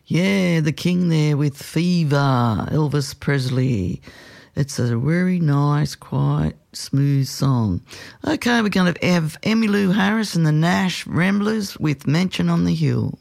Yeah, the King there with Fever, Elvis Presley. It's a very nice, quiet, smooth song. Okay, we're going to have Emmylou Harris and the Nash Ramblers with Mansion on the Hill.